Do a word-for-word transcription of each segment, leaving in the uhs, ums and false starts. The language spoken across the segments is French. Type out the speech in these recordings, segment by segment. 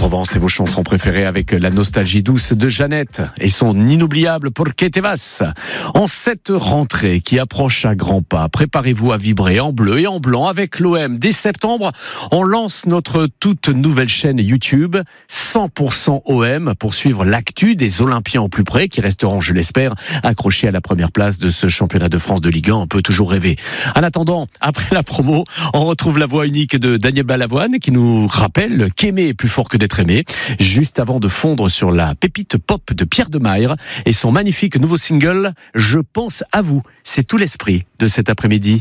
Provence et vos chansons préférées avec la nostalgie douce de Jeannette et son inoubliable Porque te vas. En cette rentrée qui approche à grands pas, préparez-vous à vibrer en bleu et en blanc avec l'O M. Dès septembre, on lance notre toute nouvelle chaîne YouTube cent pour cent O M pour suivre l'actu des Olympiens au plus près qui resteront, je l'espère, accrochés à la première place de ce championnat de France de Ligue un. On peut toujours rêver. En attendant, après la promo, on retrouve la voix unique de Daniel Balavoine qui nous rappelle qu'aimer est plus fort que d'être aimé, juste avant de fondre sur la pépite pop de Pierre Demeyre et son magnifique nouveau single « Je pense à vous ». C'est tout l'esprit de cet après-midi.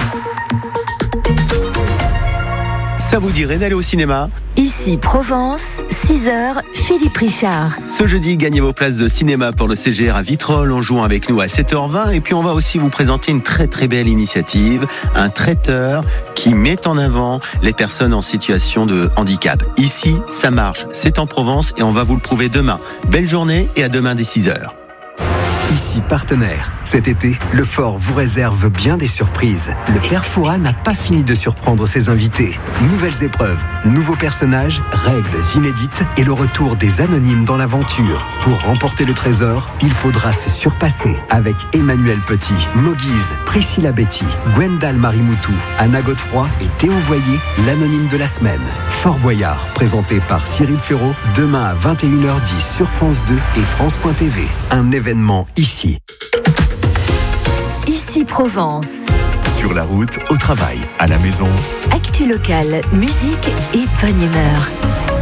Ça vous dirait d'aller au cinéma ? Ici Provence, six heures, Philippe Richard. Ce jeudi, gagnez vos places de cinéma pour le C G R à Vitrolles en jouant avec nous à sept heures vingt. Et puis on va aussi vous présenter une très très belle initiative, un traiteur qui met en avant les personnes en situation de handicap. Ici, ça marche, c'est en Provence et on va vous le prouver demain. Belle journée et à demain dès six heures. Ici Partenaire. Cet été, le Fort vous réserve bien des surprises. Le Père Fouras n'a pas fini de surprendre ses invités. Nouvelles épreuves, nouveaux personnages, règles inédites et le retour des anonymes dans l'aventure. Pour remporter le trésor, il faudra se surpasser avec Emmanuel Petit, Moguise, Priscilla Betty, Gwendal Marimoutou, Anna Godefroy et Théo Voyer, l'anonyme de la semaine. Fort Boyard, présenté par Cyril Ferraud, demain à vingt et une heures dix sur France deux et France point T V. Un événement ici. Ici Provence. Sur la route, au travail, à la maison. Actu locale, musique et bonne humeur.